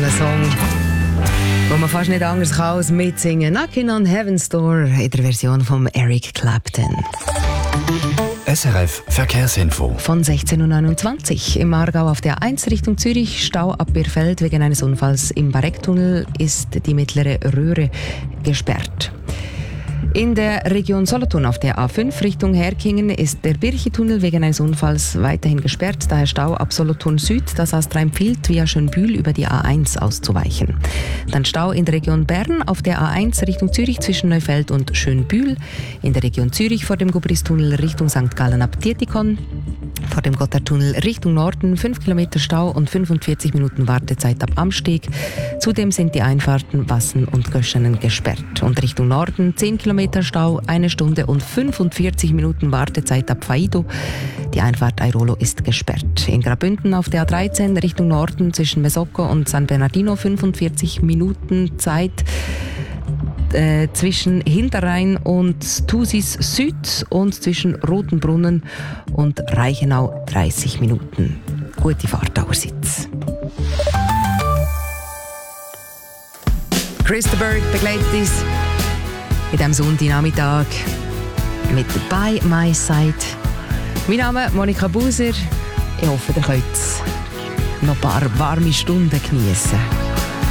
ein Song, wo man fast nicht anders kann als mitsingen. Knocking on Heaven's Door in der Version von Eric Clapton. SRF Verkehrsinfo. Von 16.29 Uhr im Aargau auf der A1 Richtung Zürich, Stau ab Birfeld. Wegen eines Unfalls im Barecktunnel ist die mittlere Röhre gesperrt. In der Region Solothurn auf der A5 Richtung Herkingen ist der Birchi-Tunnel wegen eines Unfalls weiterhin gesperrt. Daher Stau ab Solothurn Süd. Das Astra empfiehlt, via Schönbühl über die A1 auszuweichen. Dann Stau in der Region Bern auf der A1 Richtung Zürich zwischen Neufeld und Schönbühl. In der Region Zürich vor dem Gubris-Tunnel Richtung St. Gallen ab Dietikon. Vor dem Gotthardtunnel Richtung Norden 5 Kilometer Stau und 45 Minuten Wartezeit ab Amsteg. Zudem sind die Einfahrten Wassen und Göschenen gesperrt. Und Richtung Norden 10 Kilometer Stau, 1 Stunde und 45 Minuten Wartezeit ab Faido. Die Einfahrt Airolo ist gesperrt. In Graubünden auf der A13 Richtung Norden zwischen Mesocco und San Bernardino 45 Minuten Zeit. Zwischen Hinterrhein und Thusis Süd und zwischen Rotenbrunnen und Reichenau 30 Minuten. Gute Fahrt allerseits. Chris de Burgh begleitet uns in diesem Sonntagnachmittag mit «By My Side». Mein Name ist Monika Buser. Ich hoffe, ihr könnt noch ein paar warme Stunden geniessen.